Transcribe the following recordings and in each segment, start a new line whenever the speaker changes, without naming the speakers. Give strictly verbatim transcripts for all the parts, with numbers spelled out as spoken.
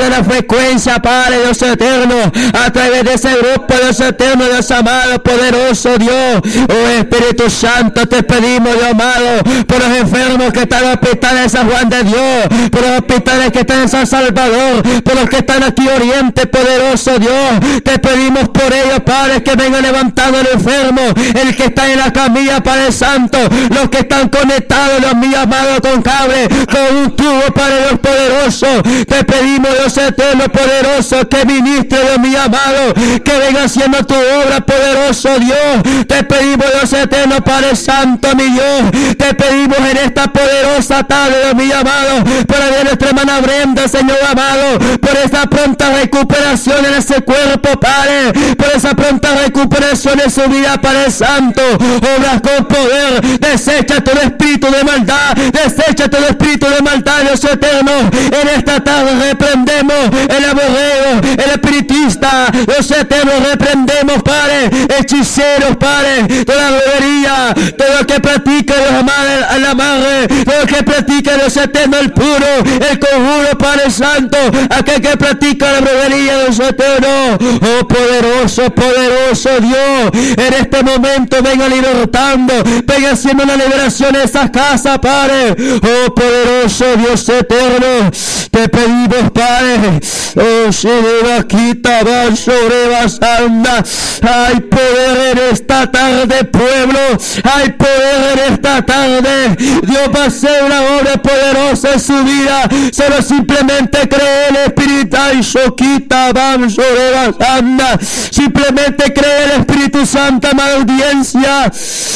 de la frecuencia, Padre Dios eterno, a través de ese grupo, Dios eterno, Dios amado, poderoso Dios. Oh Espíritu Santo, te pedimos, Dios amado, por los enfermos que están en los hospitales de San Juan de Dios, por los hospitales que están en San Salvador, por los que están aquí Oriente, poderoso Dios. Te pedimos por ellos, Padre, que vengan levantando el enfermo, el que está en la camilla, Padre Santo, los que están conectados, Dios mío amado, con cable, con un tubo, Padre Dios poderoso. Te pedimos, Dios eterno, poderoso, que ministre, Dios mío amado, que venga haciendo tu obra, poderoso Dios. Te pedimos, Dios eterno, Padre Santo, mi Dios. Te pedimos en esta poderosa tarde, Dios mío amado, por la de nuestra hermana Brenda, Señor amado, por esa pronta recuperación en ese cuerpo, Padre, por esa pronta recuperación en su vida, Padre Santo. Obras con poder, desecha todo espíritu de maldad, desecha todo espíritu de maldad, Dios eterno. En esta tarde reprendemos el aborrego, el espiritista, Dios eterno, reprendemos, Padre, hechiceros, Padre, toda brujería, todo el que practica, Dios amado, el amarre, todo el que practica, Dios eterno, el puro, el conjuro, Padre Santo, aquel que practica la brujería, Dios eterno. Oh poderoso, poderoso Dios, en este momento venga libertando, venga haciendo una liberación en esas casas, Padre. Oh poderoso Dios eterno, te pedimos, Padre. Oh, si de quita va sobre basanda. Hay poder en esta tarde, pueblo. Hay poder en esta tarde. Dios va a hacer una obra poderosa en su vida. Solo simplemente cree en el Espíritu y soquita van sobre basanda. Simplemente cree en el Espíritu Santo, amada audiencia.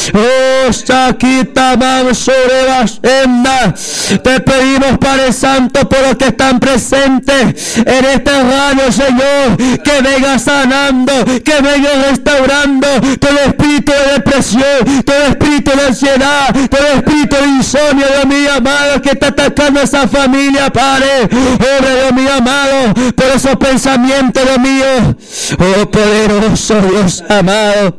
Oh, saquita van sobre basanda. Te pedimos, Padre Santo, por los que están presentes en este radio, Señor, que venga sanando, que venga restaurando todo espíritu de depresión, todo espíritu de ansiedad, todo espíritu de insomnio, Dios mío amado, que está atacando a esa familia, Padre. Obra, Dios mío amado, por esos pensamientos, Dios mío. Oh poderoso Dios amado,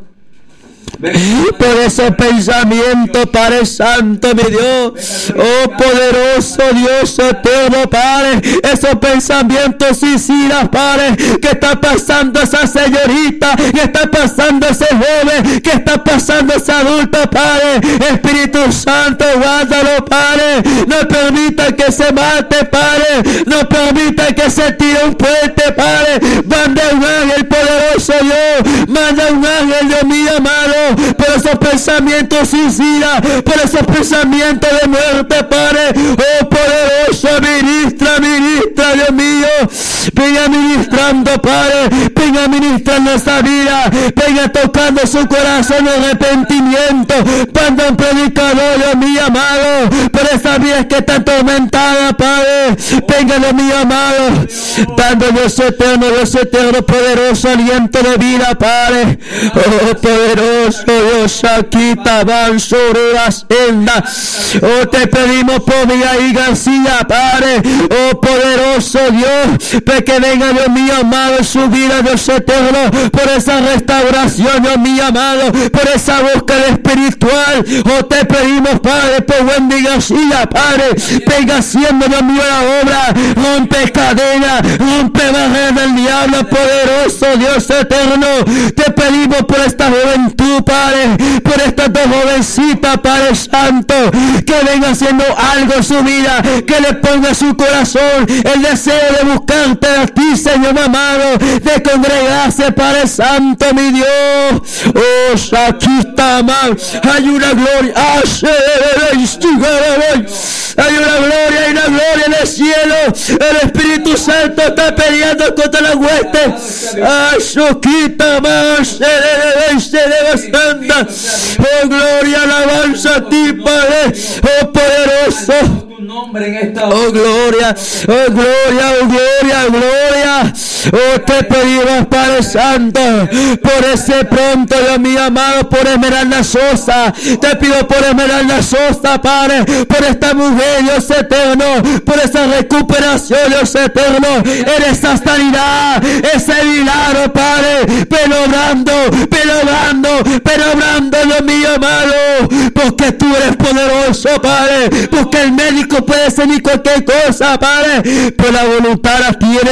por ese pensamiento, Padre Santo, mi Dios. Oh poderoso Dios eterno, Padre, esos pensamientos suicidas, Padre, que está pasando esa señorita, que está pasando ese joven, que está pasando ese adulto, Padre. Espíritu Santo, guárdalo, Padre. No permita que se mate, Padre. No permita que se tire un puente, Padre. Manda un ángel, poderoso Dios. Manda un ángel, Dios mío amado, por esos pensamientos suicidas, por esos pensamientos de muerte, Padre. Oh poderoso, ministra, ministra, Dios mío. Venga ministrando, Padre. Venga ministrando esa vida. Venga tocando su corazón de arrepentimiento. Manda un predicador, Dios mío amado, por esa vida que está atormentada, Padre. Venga, Dios mío amado, dando Dios eterno, Dios eterno, poderoso aliento de vida, Padre. Oh poderoso Dios, aquí taban sobre las sendas. Oh, te pedimos por Miguel y García, Padre. Oh poderoso Dios, que venga, Dios mío amado, en su vida, Dios eterno, por esa restauración, Dios mío amado, por esa búsqueda espiritual. Oh, te pedimos, Padre, por Wendy García, Padre, venga haciendo, Dios mío, la obra. Rompe cadenas, rompe barreras del diablo, poderoso Dios eterno. Te pedimos por esta juventud, Padre, por estas dos jovencitas, Padre Santo, que venga haciendo algo en su vida, que le ponga en su corazón el deseo de buscarte a ti, Señor amado, de congregarse, Padre Santo, mi Dios. Oh, Shakita, man, hay una gloria, hay una gloria, hay una gloria en el cielo. El Espíritu Santo está peleando contra la hueste. Ay, Shakita, man, se debe, se debe, santa. Oh, gloria, alabanza a ti, Padre. Oh, poderoso. Oh gloria, oh gloria, oh gloria, gloria. Oh, te pedimos, Padre Santo, por ese pronto, Dios mío amado, por Esmeralda Sosa. Te pido por Esmeralda Sosa, Padre, por esta mujer, Dios eterno, por esa recuperación, Dios eterno, en esa sanidad, ese milagro, Padre, pero obrando, pero obrando, pero obrando, Dios mío amado, porque tú eres poderoso, Padre, porque el médico puede ser ni cualquier cosa, Padre, pero la voluntad la tiene